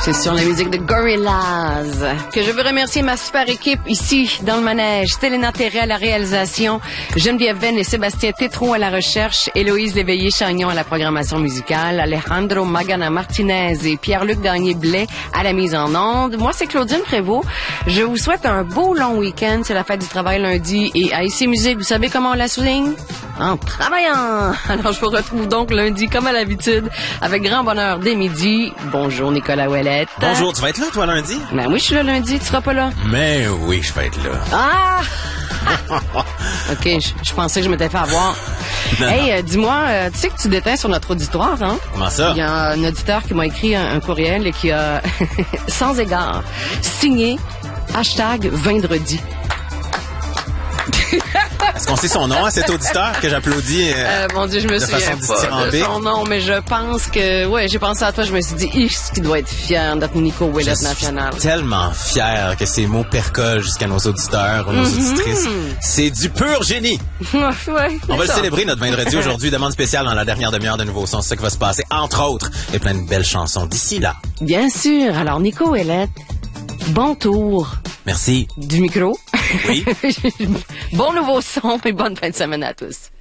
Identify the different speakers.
Speaker 1: C'est sur la musique de Gorillaz que je veux remercier ma super équipe ici dans le manège. Stelena Terré à la réalisation, Geneviève Venn et Sébastien Tétrault à la recherche, Héloïse Léveillé-Chagnon à la programmation musicale, Alejandro Magana Martinez et Pierre-Luc Gagné-Blais à la mise en onde. Moi, c'est Claudine Prévost. Je vous souhaite un beau long week-end. C'est la fête du travail lundi et à IC Musique, vous savez comment on la souligne? En travaillant! Alors, je vous retrouve donc lundi comme à l'habitude avec grand bonheur dès midi. Bonjour Nicolas Ouellette.
Speaker 2: Bonjour, tu vas être là toi lundi?
Speaker 1: Ben oui, je suis là lundi, tu seras pas là?
Speaker 2: Mais oui, je vais être là.
Speaker 1: Ah! OK, je pensais que je m'étais fait avoir. Hey, dis-moi, tu sais que tu déteins sur notre auditoire, hein?
Speaker 2: Comment ça?
Speaker 1: Il y a un auditeur qui m'a écrit un courriel et qui a, sans égard, signé #Vendredi.
Speaker 2: Est-ce qu'on sait son nom à cet auditeur que j'applaudis
Speaker 1: mon Dieu, je me souviens pas de son nom, mais je pense que... Ouais, j'ai pensé à toi, je me suis dit, ce qui doit être fier d'être Nico Ouellette National.
Speaker 2: Je suis tellement fier que ces mots percolent jusqu'à nos auditeurs ou nos auditrices. C'est du pur génie!
Speaker 1: Ouais,
Speaker 2: on va le célébrer, notre vendredi, aujourd'hui. Demande spéciale dans la dernière demi-heure de Nouveaux Sons. C'est ça qui va se passer, entre autres. Et plein de belles chansons d'ici là.
Speaker 1: Bien sûr. Alors, Nico Ouellette, bon tour.
Speaker 2: Merci.
Speaker 1: Du micro.
Speaker 2: Oui.
Speaker 1: Bon nouveau son et bonne fin de semaine à tous.